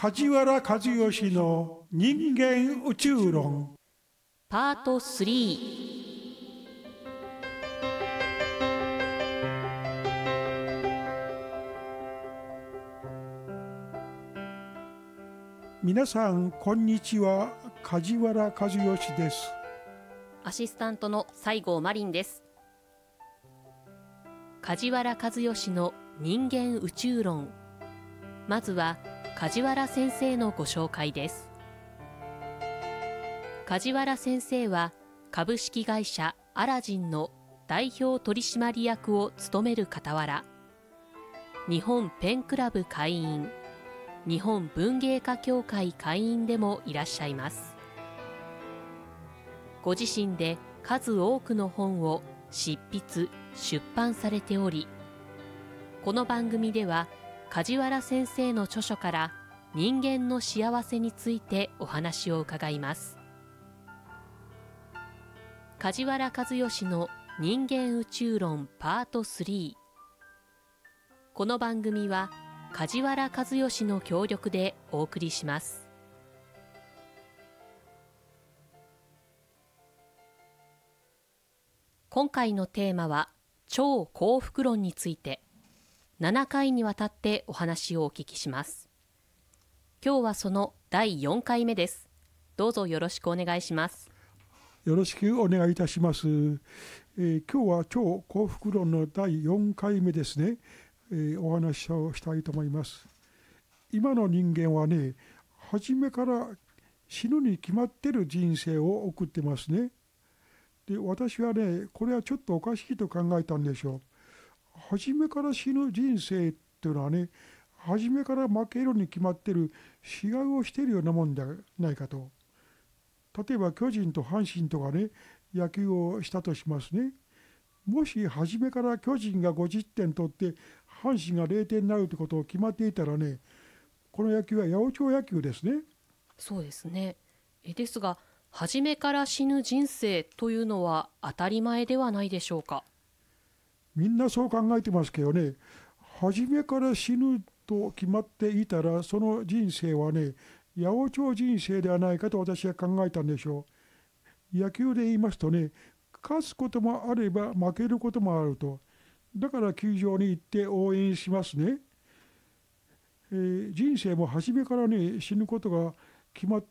梶原和義の人間宇宙論パート3。 皆さんこんにちは。梶原和義です。 アシスタントの西郷真凛です。梶原和義の人間宇宙論。まずは梶原先生のご紹介です。梶原先生は株式会社アラジンの代表取締役を務める傍ら、日本ペンクラブ会員、日本文芸家協会会員でもいらっしゃいます。ご自身で数多くの本を執筆・出版されており、この番組では梶原先生の著書から人間の幸せについてお話を伺います。梶原和義の人間宇宙論パート3。この番組は梶原和義の協力でお送りします。今回のテーマは超幸福論について7回にわたってお話をお聞きします。今日はその第4回目です。どうぞよろしくお願いします。 よろしくお願いいたします。今日は超幸福論の第4回目ですね。お話をしたいと思います。今の人間はね、初めから死ぬに決まってる人生を送ってますね。で、私はね、これはちょっとおかしいと考えたんでしょう。初めから死ぬ人生っていうのはね、初めから負けるに決まってる死骸をしているようなもんじゃないかと。例えば巨人と阪神とかね、野球をしたとしますね。もし初めから巨人が50点取って阪神が0点になるってことを決まっていたらね、この野球は八百長野球ですね。 そうですね。ですが、初めから死ぬ人生というのは当たり前ではないでしょうか。 みんなそう考えてますけどね、初めから死ぬと決まっていたら、その人生はね、八百長人生ではないかと私は考えたんでしょう。野球で言いますとね、勝つこともあれば負けることもあると。だから球場に行って応援しますね。人生も初めからね、死ぬことが決まっ